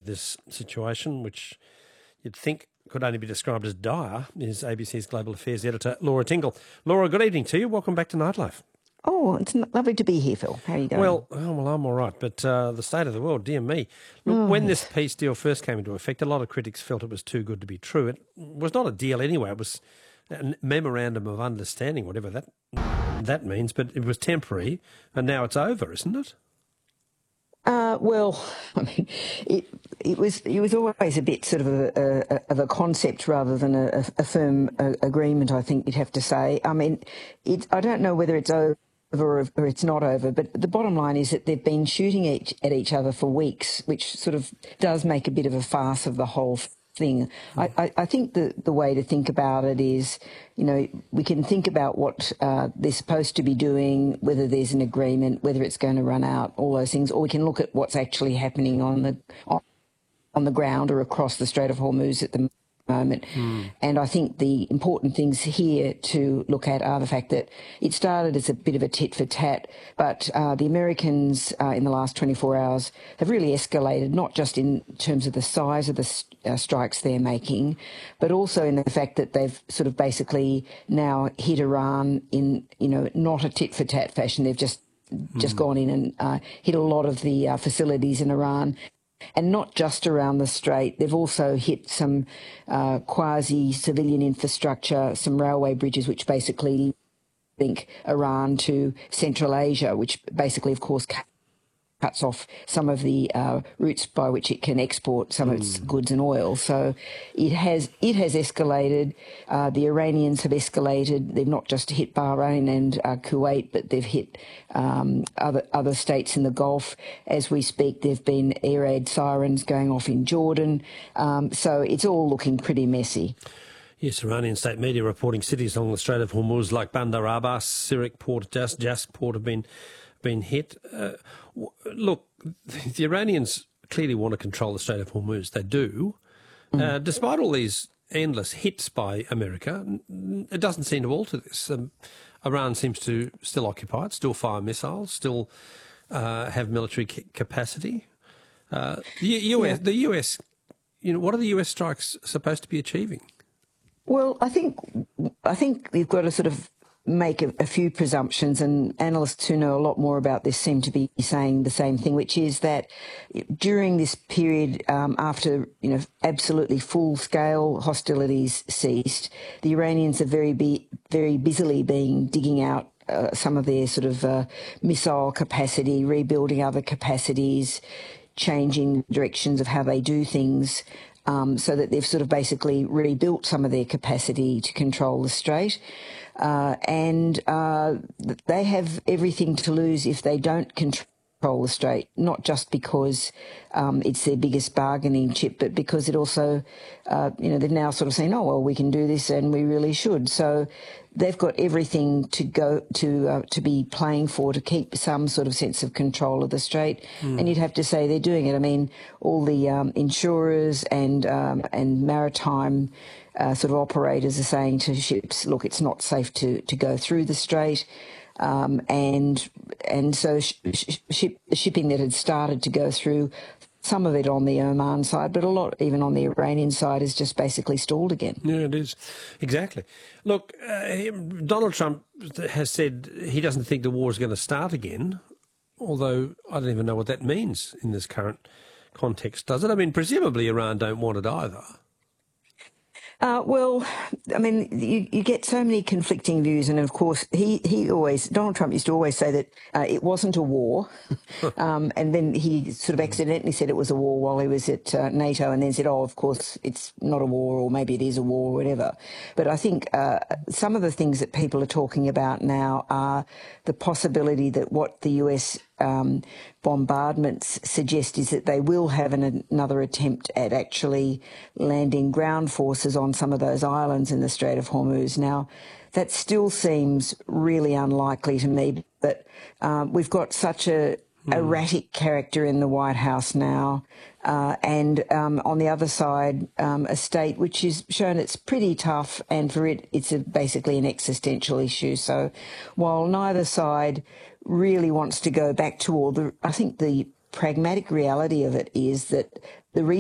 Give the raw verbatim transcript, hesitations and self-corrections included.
this situation, which you'd think could only be described as dire, is A B C's Global Affairs editor, Laura Tingle. Laura, good evening to you. Welcome back to Nightlife. Oh, it's lovely to be here, Phil. How are you going? Well, oh, well I'm all right, but uh, the state of the world, dear me. Look, oh, when yes. this peace deal first came into effect, a lot of critics felt it was too good to be true. It was not a deal anyway. It was a memorandum of understanding, whatever that that means, but it was temporary, and now it's over, isn't it? Uh, well, I mean, it it was it was always a bit sort of a, a of a concept rather than a, a firm a, agreement. I think you'd have to say. I mean, it. I don't know whether it's over or, or it's not over, but the bottom line is that they've been shooting each, at each other for weeks, which sort of does make a bit of a farce of the whole thing. I, I, I think the, the way to think about it is, you know, we can think about what uh, they're supposed to be doing, whether there's an agreement, whether it's going to run out, all those things, or we can look at what's actually happening on the on, on the ground or across the Strait of Hormuz at the moment. Mm. And I think the important things here to look at are the fact that it started as a bit of a tit for tat, but uh, the Americans uh, in the last twenty-four hours have really escalated, not just in terms of the size of the st- uh, strikes they're making, but also in the fact that they've sort of basically now hit Iran in, you know, not a tit for tat fashion. They've just just mm. gone in and uh, hit a lot of the uh, facilities in Iran. And not just around the Strait, they've also hit some uh, quasi-civilian infrastructure, some railway bridges which basically link Iran to Central Asia, which basically, of course, cuts off some of the uh, routes by which it can export some mm. of its goods and oil. So it has it has escalated. Uh, the Iranians have escalated. They've not just hit Bahrain and uh, Kuwait, but they've hit um, other other states in the Gulf. As we speak, there've been air raid sirens going off in Jordan. Um, so it's all looking pretty messy. Yes, Iranian state media reporting cities along the Strait of Hormuz like Bandar Abbas, Sirik Port, Jas, Jas Port have been been hit. Uh, look, the Iranians clearly want to control the Strait of Hormuz. They do. Mm. Uh, despite all these endless hits by America, it doesn't seem to alter this. Um, Iran seems to still occupy it, still fire missiles, still uh, have military c- capacity. Uh, the U S, yeah. the U S, you know, what are the U S strikes supposed to be achieving? Well, I think I think we've got to sort of make a, a few presumptions, and analysts who know a lot more about this seem to be saying the same thing, which is that during this period um, after, you know, absolutely full-scale hostilities ceased, the Iranians are very, be, very busily being digging out uh, some of their sort of uh, missile capacity, rebuilding other capacities, changing directions of how they do things. Um, so that they've sort of basically rebuilt some of their capacity to control the Strait. Uh, and uh, they have everything to lose if they don't control the Strait, not just because um, it's their biggest bargaining chip, but because it also, uh, you know, they've now sort of saying, oh, well, we can do this and we really should. So they've got everything to go to uh, to be playing for, to keep some sort of sense of control of the Strait. Mm. And you'd have to say they're doing it. I mean, all the um, insurers and um, and maritime uh, sort of operators are saying to ships, look, it's not safe to, to go through the Strait. Um, and and so sh- sh- ship, shipping that had started to go through, some of it on the Oman side, but a lot even on the Iranian side, is just basically stalled again. Yeah, it is. Exactly. Look, uh, Donald Trump has said he doesn't think the war is going to start again, although I don't even know what that means in this current context, does it? I mean, presumably Iran don't want it either. Uh, well, I mean, you, you get so many conflicting views, and of course, he, he always, Donald Trump used to always say that uh, it wasn't a war, um, and then he sort of accidentally said it was a war while he was at uh, NATO, and then said, oh, of course, it's not a war, or maybe it is a war, or whatever. But I think uh, some of the things that people are talking about now are the possibility that what the U S Um, bombardments suggest is that they will have an, another attempt at actually landing ground forces on some of those islands in the Strait of Hormuz. Now, that still seems really unlikely to me, but um, we've got such a mm. erratic character in the White House now, uh, and um, on the other side, um, a state which has shown it's pretty tough, and for it, it's a, basically an existential issue. So while neither side really wants to go back to all the, I think the pragmatic reality of it is that the reason